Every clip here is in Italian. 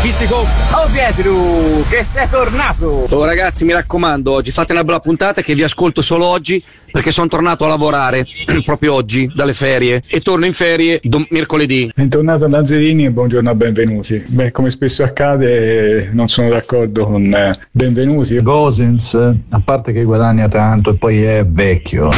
Chi si compra? Oh Pietro, che sei tornato! Oh ragazzi, mi raccomando, oggi fate una bella puntata che vi ascolto solo oggi perché sono tornato a lavorare proprio oggi dalle ferie e torno in ferie mercoledì. Bentornato a Lazzarini e buongiorno a Benvenuti. Beh, come spesso accade, non sono d'accordo con Benvenuti. Gosens, a parte che guadagna tanto e poi è vecchio.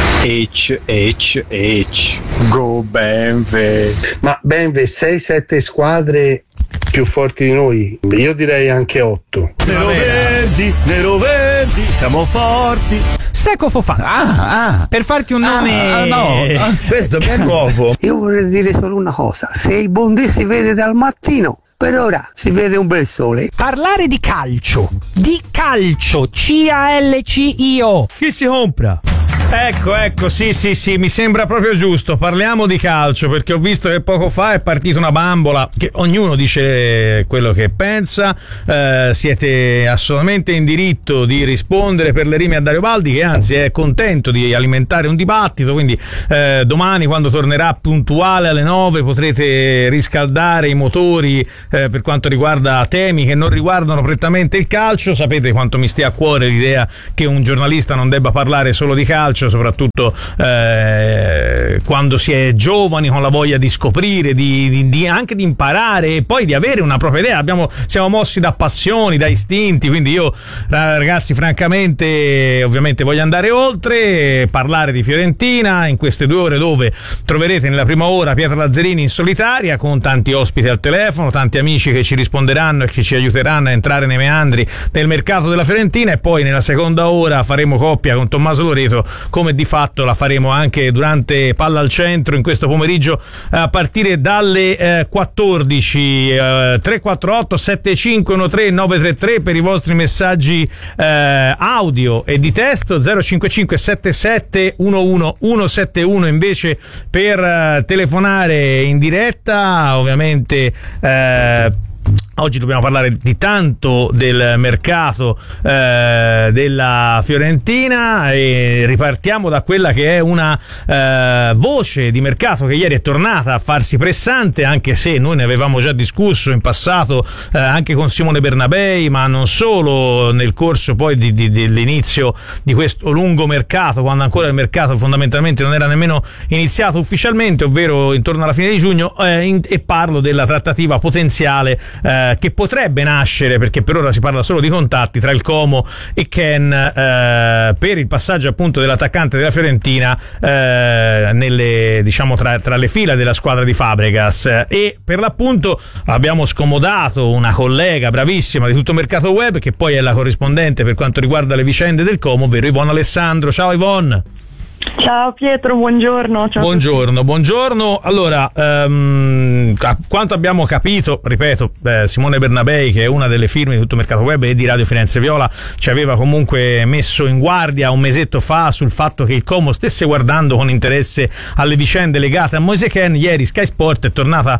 Go Benve. Ma Benve 6-7 squadre più forti di noi, io direi anche 8. Nero Verdi, siamo forti. Secco Fofana. Per farti un nome. Questo è nuovo. Io vorrei dire solo una cosa: se il Bondi si vede dal mattino, per ora si vede un bel sole. Parlare di calcio, CALCIO. Chi si compra? Ecco, sì, mi sembra proprio giusto. Parliamo di calcio, perché ho visto che poco fa è partita una bambola, che ognuno dice quello che pensa. Siete assolutamente in diritto di rispondere per le rime a Dario Baldi, che anzi è contento di alimentare un dibattito, quindi domani, quando tornerà puntuale alle 9, potrete riscaldare i motori per quanto riguarda temi che non riguardano prettamente il calcio. Sapete quanto mi stia a cuore l'idea che un giornalista non debba parlare solo di calcio, soprattutto quando si è giovani, con la voglia di scoprire, di anche di imparare e poi di avere una propria idea. Siamo mossi da passioni, da istinti, quindi io, ragazzi, francamente, ovviamente voglio andare oltre, parlare di Fiorentina in queste 2 ore, dove troverete nella prima ora Pietro Lazzarini in solitaria, con tanti ospiti al telefono, tanti amici che ci risponderanno e che ci aiuteranno a entrare nei meandri del mercato della Fiorentina, e poi nella seconda ora faremo coppia con Tommaso Loreto, come di fatto la faremo anche durante Palla al Centro in questo pomeriggio a partire dalle 14. 348 7513 933 per i vostri messaggi audio e di testo, 055 77 11 171 invece per telefonare in diretta. Ovviamente oggi dobbiamo parlare di tanto del mercato della Fiorentina, e ripartiamo da quella che è una voce di mercato che ieri è tornata a farsi pressante, anche se noi ne avevamo già discusso in passato anche con Simone Bernabei, ma non solo, nel corso poi dell'inizio di questo lungo mercato, quando ancora il mercato fondamentalmente non era nemmeno iniziato ufficialmente, ovvero intorno alla fine di giugno, e parlo della trattativa potenziale che potrebbe nascere, perché per ora si parla solo di contatti, tra il Como e Ken per il passaggio appunto dell'attaccante della Fiorentina nelle, diciamo, tra le fila della squadra di Fabregas. E per l'appunto abbiamo scomodato una collega bravissima di Tutto Mercato Web, che poi è la corrispondente per quanto riguarda le vicende del Como, ovvero Ivonne Alessandro. Ciao Ivonne. Ciao Pietro, buongiorno. Ciao. Buongiorno. Allora, a quanto abbiamo capito, ripeto, Simone Bernabei, che è una delle firme di Tutto Mercato Web e di Radio Firenze Viola, ci aveva comunque messo in guardia un mesetto fa sul fatto che il Como stesse guardando con interesse alle vicende legate a Moise Kean. Ieri Sky Sport è tornata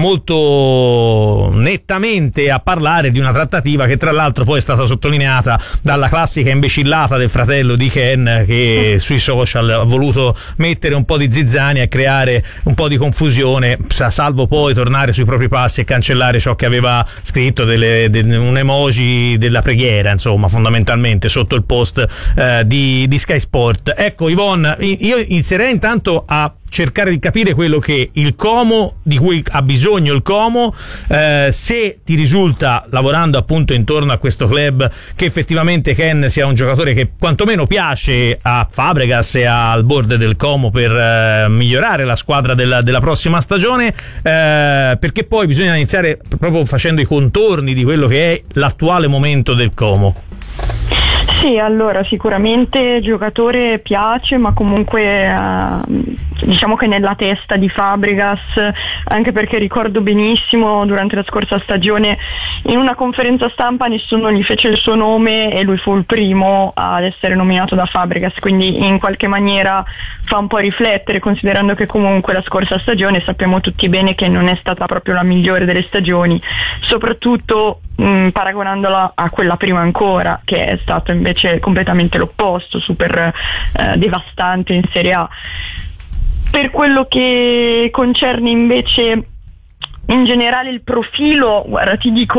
molto nettamente a parlare di una trattativa che tra l'altro poi è stata sottolineata dalla classica imbecillata del fratello di Kean, che sui social ha voluto mettere un po' di zizzania e creare un po' di confusione, salvo poi tornare sui propri passi e cancellare ciò che aveva scritto, un emoji della preghiera, insomma, fondamentalmente sotto il post di Sky Sport. Ecco Ivonne, io inizierei intanto a cercare di capire quello che il Como, di cui ha bisogno il Como, se ti risulta, lavorando appunto intorno a questo club, che effettivamente Ken sia un giocatore che quantomeno piace a Fabregas e al board del Como per migliorare la squadra della prossima stagione, perché poi bisogna iniziare proprio facendo i contorni di quello che è l'attuale momento del Como. Sì, allora sicuramente giocatore piace, ma comunque diciamo che nella testa di Fabregas, anche perché ricordo benissimo durante la scorsa stagione in una conferenza stampa nessuno gli fece il suo nome e lui fu il primo ad essere nominato da Fabregas, quindi in qualche maniera fa un po' riflettere, considerando che comunque la scorsa stagione sappiamo tutti bene che non è stata proprio la migliore delle stagioni, soprattutto paragonandola a quella prima ancora, che è stato invece completamente l'opposto, super devastante in Serie A. Per quello che concerne invece in generale il profilo, guarda, ti dico,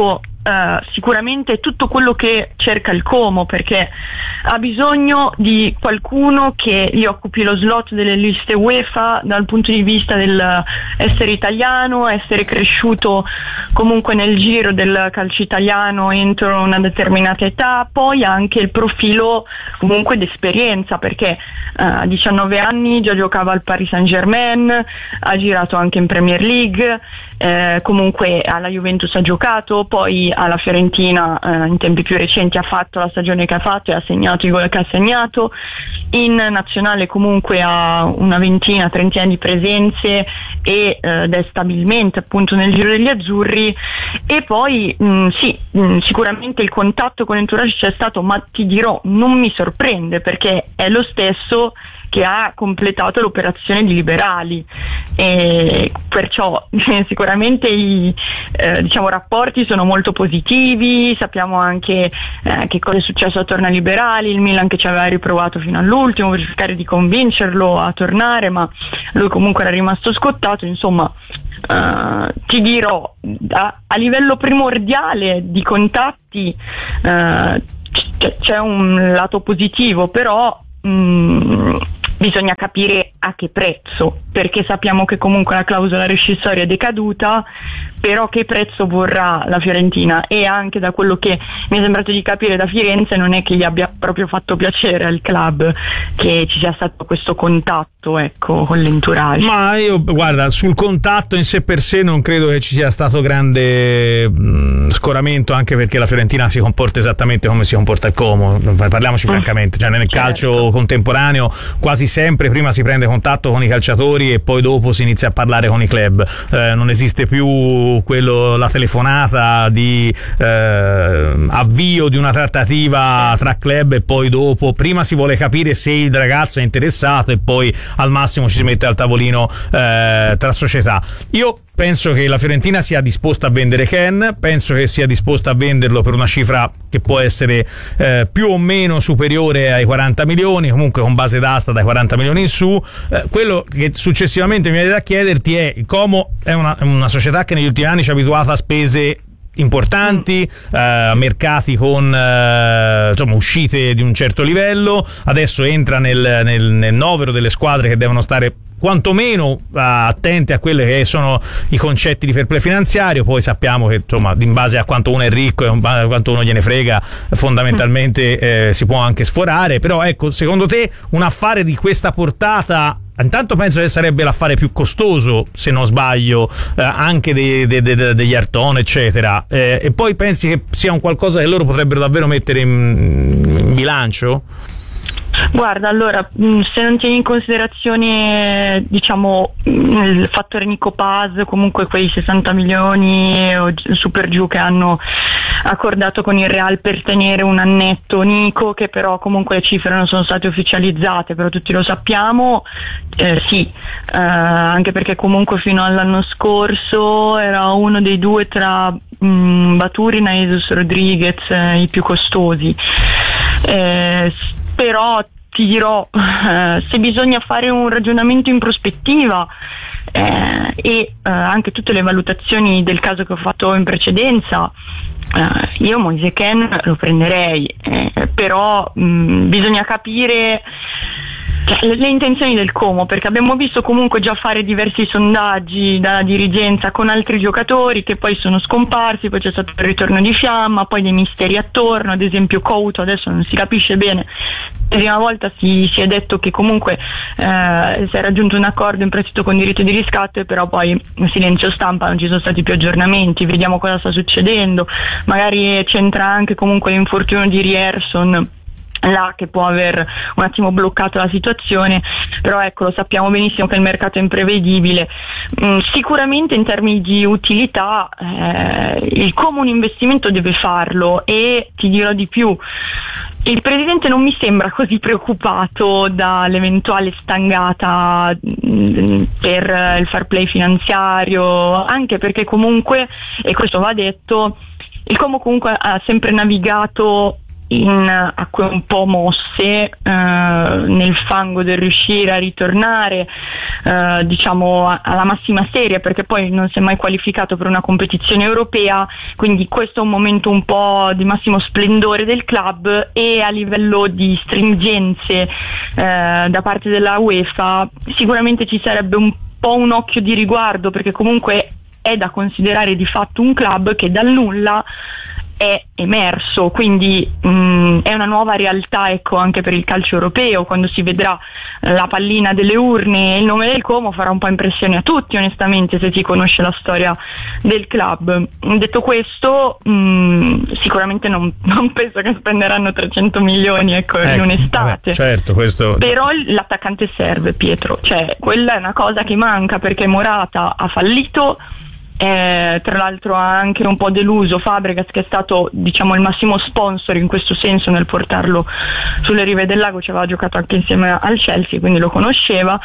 sicuramente tutto quello che cerca il Como, perché ha bisogno di qualcuno che gli occupi lo slot delle liste UEFA dal punto di vista del essere italiano, essere cresciuto comunque nel giro del calcio italiano entro una determinata età, poi anche il profilo comunque d'esperienza, perché a 19 anni già giocava al Paris Saint-Germain, ha girato anche in Premier League, comunque alla Juventus ha giocato, poi alla Fiorentina in tempi più recenti ha fatto la stagione che ha fatto e ha segnato i gol che ha segnato. In nazionale comunque ha una ventina, trentina di presenze ed è stabilmente appunto nel giro degli azzurri. E poi sicuramente il contatto con l'entourage c'è stato, ma ti dirò, non mi sorprende perché è lo stesso che ha completato l'operazione di Liberali, e perciò sicuramente i rapporti sono molto positivi. Sappiamo anche che cosa è successo attorno a Liberali, il Milan che ci aveva riprovato fino all'ultimo per cercare di convincerlo a tornare, ma lui comunque era rimasto scottato. Insomma, ti dirò, a livello primordiale di contatti c'è un lato positivo, però bisogna capire a che prezzo, perché sappiamo che comunque la clausola rescissoria è decaduta, però che prezzo vorrà la Fiorentina? E anche da quello che mi è sembrato di capire da Firenze non è che gli abbia proprio fatto piacere al club che ci sia stato questo contatto, ecco, con l'entourage. Ma io, guarda, sul contatto in sé per sé non credo che ci sia stato grande scoramento, anche perché la Fiorentina si comporta esattamente come si comporta il Como, parliamoci francamente, cioè nel calcio contemporaneo quasi sempre prima si prende contatto con i calciatori e poi dopo si inizia a parlare con i club, non esiste più la telefonata di avvio di una trattativa tra club e poi dopo prima si vuole capire se il ragazzo è interessato e poi al massimo ci si mette al tavolino tra società. Io penso che la Fiorentina sia disposta a vendere Ken, penso che sia disposta a venderlo per una cifra che può essere più o meno superiore ai 40 milioni, comunque con base d'asta dai 40 milioni in su. Quello che successivamente mi viene da chiederti è: il Como è una società che negli ultimi anni ci ha abituato a spese importanti, mercati con uscite di un certo livello, adesso entra nel novero delle squadre che devono stare quantomeno attente a quelli che sono i concetti di fair play finanziario. Poi sappiamo che insomma in base a quanto uno è ricco e quanto uno gliene frega fondamentalmente si può anche sforare. Però ecco, secondo te un affare di questa portata, intanto penso che sarebbe l'affare più costoso, se non sbaglio, anche degli Artone eccetera, e poi pensi che sia un qualcosa che loro potrebbero davvero mettere in bilancio? Guarda, allora, se non tieni in considerazione il fattore Nico Paz, comunque quei 60 milioni o su per giù che hanno accordato con il Real per tenere un annetto Nico, che però comunque le cifre non sono state ufficializzate, però tutti lo sappiamo, anche perché comunque fino all'anno scorso era uno dei due tra Baturin e Jesus Rodriguez i più costosi. Però ti dirò, se bisogna fare un ragionamento in prospettiva e anche tutte le valutazioni del caso che ho fatto in precedenza, io Moise Kean lo prenderei, però bisogna capire le intenzioni del Como, perché abbiamo visto comunque già fare diversi sondaggi dalla dirigenza con altri giocatori che poi sono scomparsi, poi c'è stato il ritorno di Fiamma, poi dei misteri attorno, ad esempio Couto adesso non si capisce bene. La prima volta si è detto che comunque si è raggiunto un accordo in prestito con diritto di riscatto, e però poi in silenzio stampa non ci sono stati più aggiornamenti. Vediamo cosa sta succedendo, magari c'entra anche comunque l'infortunio di Rierson là, che può aver un attimo bloccato la situazione, però ecco, lo sappiamo benissimo che il mercato è imprevedibile. Sicuramente in termini di utilità il Como un investimento deve farlo, e ti dirò di più, il presidente non mi sembra così preoccupato dall'eventuale stangata per il fair play finanziario, anche perché comunque, e questo va detto, il Como comunque ha sempre navigato acque un po' mosse, nel fango del riuscire a ritornare diciamo alla massima serie, perché poi non si è mai qualificato per una competizione europea, quindi questo è un momento un po' di massimo splendore del club, e a livello di stringenze da parte della UEFA sicuramente ci sarebbe un po' un occhio di riguardo, perché comunque è da considerare di fatto un club che dal nulla è emerso, quindi è una nuova realtà, ecco, anche per il calcio europeo. Quando si vedrà la pallina delle urne e il nome del Como farà un po' impressione a tutti, onestamente, se si conosce la storia del club. Detto questo, sicuramente non penso che spenderanno 300 milioni, ecco, in un'estate. Vabbè, certo, questo... Però l'attaccante serve, Pietro, cioè quella è una cosa che manca, perché Morata ha fallito. Tra l'altro ha anche un po' deluso Fabregas, che è stato, diciamo, il massimo sponsor in questo senso nel portarlo sulle rive del lago. Ci aveva giocato anche insieme al Chelsea, quindi lo conosceva,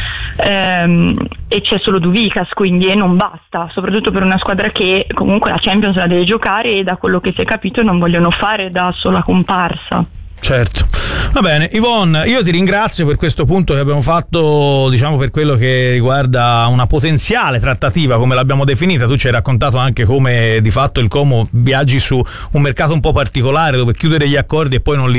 e c'è solo Duvikas, quindi, e non basta, soprattutto per una squadra che comunque la Champions la deve giocare, e da quello che si è capito non vogliono fare da sola comparsa. Certo. Va bene, Yvonne, io ti ringrazio per questo punto che abbiamo fatto, diciamo, per quello che riguarda una potenziale trattativa, come l'abbiamo definita. Tu ci hai raccontato anche come di fatto il Como viaggi su un mercato un po' particolare, dove chiude degli accordi e poi non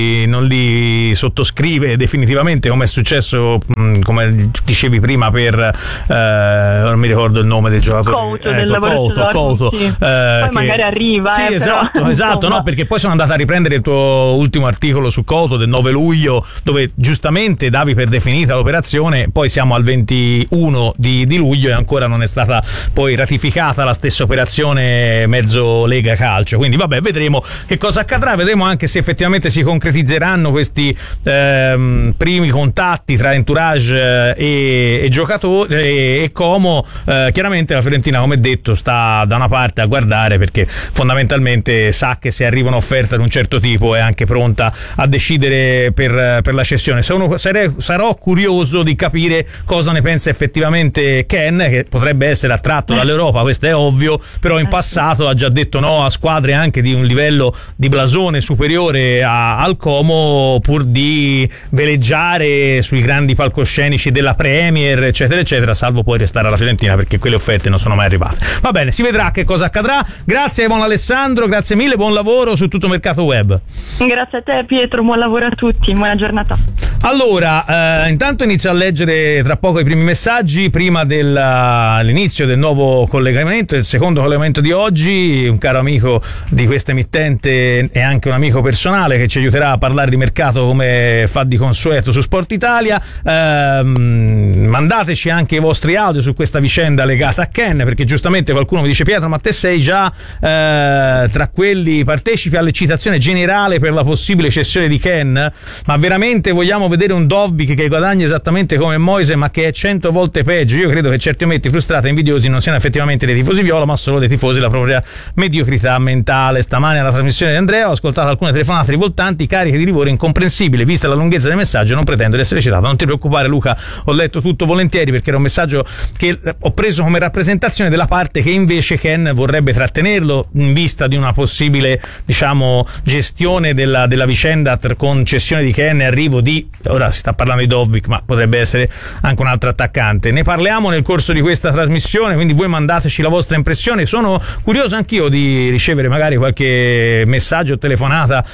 li sottoscrive definitivamente, come è successo, come dicevi prima, per non mi ricordo il nome del giocatore, Couto, sì. Poi magari arriva, sì, però, esatto, no, perché poi sono andata a riprendere il tuo ultimo articolo su Couto del 9 luglio, dove giustamente davi per definita l'operazione. Poi siamo al 21 di luglio e ancora non è stata poi ratificata la stessa operazione mezzo Lega Calcio, quindi vabbè, vedremo che cosa accadrà, vedremo anche se effettivamente si concretizzeranno questi primi contatti tra entourage e giocatori e Como. Chiaramente la Fiorentina, come detto, sta da una parte a guardare, perché fondamentalmente sa che se arriva un'offerta di un certo tipo è anche pronta a decidere per la cessione. Sarò curioso di capire cosa ne pensa effettivamente Ken, che potrebbe essere attratto dall'Europa, questo è ovvio, però in passato ha già detto no a squadre anche di un livello di blasone superiore al Como, pur di veleggiare sui grandi palcoscenici della Premier, eccetera eccetera, salvo poi restare alla Fiorentina, perché quelle offerte non sono mai arrivate. Va bene, si vedrà che cosa accadrà. Grazie a Ivon Alessandro, grazie mille, buon lavoro su tutto Mercato Web. Grazie a te, Pietro, buon lavoro a tutti, buona giornata. Allora, intanto inizio a leggere tra poco i primi messaggi, prima dell'inizio del nuovo collegamento, il secondo collegamento di oggi. Un caro amico di questa emittente e anche un amico personale che ci aiuterà a parlare di mercato come fa di consueto su Sport Italia. Mandateci anche i vostri audio su questa vicenda legata a Ken, perché giustamente qualcuno mi dice: Pietro, ma te sei già tra quelli partecipi all'eccitazione generale per la possibile cessione di Ken? Ma veramente vogliamo vedere un Dovbyk che guadagna esattamente come Moise, ma che è 100 volte peggio? Io credo che certi ometti frustrati e invidiosi non siano effettivamente dei tifosi viola, ma solo dei tifosi della propria mediocrità mentale. Stamane alla trasmissione di Andrea ho ascoltato alcune telefonate rivoltanti, cariche di livore incomprensibile, vista la lunghezza del messaggio. Non pretendo di essere citato. Non ti preoccupare, Luca, ho letto tutto volentieri, perché era un messaggio che ho preso come rappresentazione della parte che invece Ken vorrebbe trattenerlo in vista di una possibile, diciamo, gestione della vicenda con cessione di Ken e arrivo di, ora si sta parlando di Dovbyk, ma potrebbe essere anche un altro attaccante. Ne parliamo nel corso di questa trasmissione, quindi voi mandateci la vostra impressione. Sono curioso anch'io di ricevere magari qualche messaggio o telefonata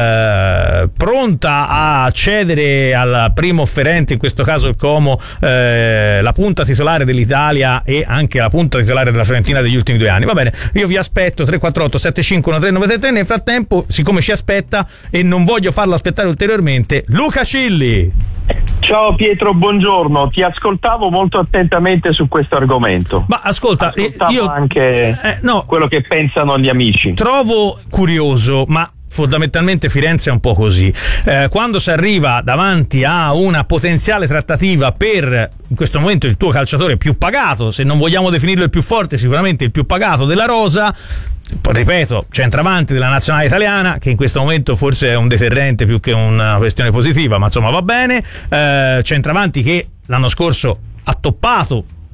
pronta a cedere al primo offerente, in questo caso il Como, la punta titolare dell'Italia e anche la punta titolare della Fiorentina degli ultimi 2 anni. Va bene, io vi aspetto 348 75 1393. Nel frattempo, siccome ci aspetta e non voglio farlo aspettare ulteriormente, Luca Cilli. Ciao Pietro, buongiorno, ti ascoltavo molto attentamente su questo argomento. Ma ascolta, io anche quello che pensano gli amici. Trovo curioso, ma fondamentalmente Firenze è un po' così. Quando si arriva davanti a una potenziale trattativa per, in questo momento, il tuo calciatore più pagato, se non vogliamo definirlo il più forte, sicuramente il più pagato della rosa, ripeto, centravanti della nazionale italiana, che in questo momento forse è un deterrente più che una questione positiva, ma insomma va bene, centravanti che l'anno scorso ha toppato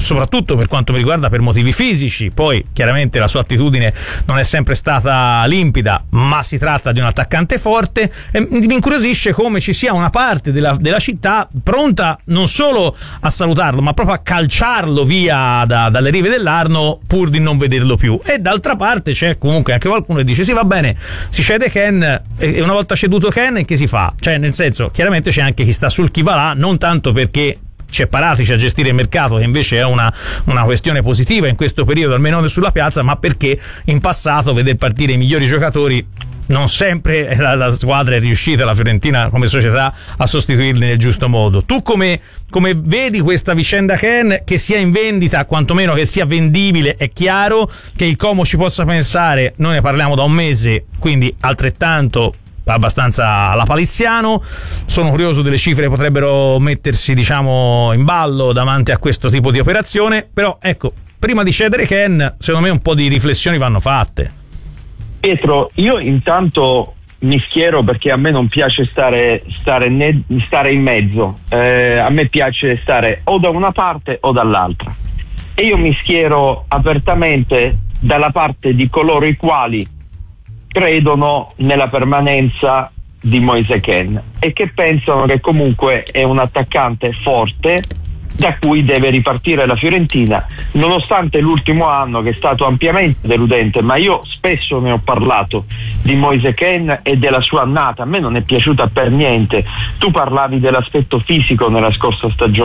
soprattutto per quanto mi riguarda per motivi fisici. Poi chiaramente la sua attitudine non è sempre stata limpida, ma si tratta di un attaccante forte, e mi incuriosisce come ci sia una parte della città pronta non solo a salutarlo, ma proprio a calciarlo via dalle rive dell'Arno pur di non vederlo più. E d'altra parte c'è comunque anche qualcuno che dice: sì, va bene, si cede Ken, e una volta ceduto Ken che si fa? Cioè, nel senso, chiaramente c'è anche chi sta sul chi va là, non tanto perché c'è Paratici a gestire il mercato, che invece è una questione positiva in questo periodo, almeno sulla piazza, ma perché in passato veder partire i migliori giocatori non sempre la squadra è riuscita, la Fiorentina come società, a sostituirli nel giusto modo. Tu come vedi questa vicenda Ken, che sia in vendita, quantomeno che sia vendibile? È chiaro che il Como ci possa pensare, noi ne parliamo da un mese, quindi altrettanto abbastanza alla palissiano. Sono curioso delle cifre che potrebbero mettersi, diciamo, in ballo davanti a questo tipo di operazione, però ecco, prima di cedere Ken, secondo me un po' di riflessioni vanno fatte. Pietro, io intanto mi schiero perché a me non piace stare in mezzo, a me piace stare o da una parte o dall'altra, e io mi schiero apertamente dalla parte di coloro i quali credono nella permanenza di Moise Kean e che pensano che comunque è un attaccante forte da cui deve ripartire la Fiorentina, nonostante l'ultimo anno che è stato ampiamente deludente. Ma io spesso ne ho parlato di Moise Kean e della sua annata, a me non è piaciuta per niente. Tu parlavi dell'aspetto fisico nella scorsa stagione,